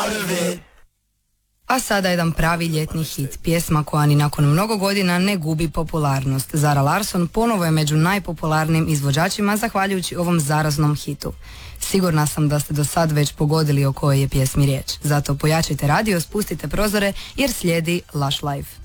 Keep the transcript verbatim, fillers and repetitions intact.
A sada jedan pravi ljetni hit, pjesma koja ni nakon mnogo godina ne gubi popularnost. Zara Larsson ponovo je među najpopularnijim izvođačima zahvaljujući ovom zaraznom hitu. Sigurna sam da ste do sad već pogodili o kojoj je pjesmi riječ. Zato pojačajte radio, spustite prozore jer slijedi Lush Life.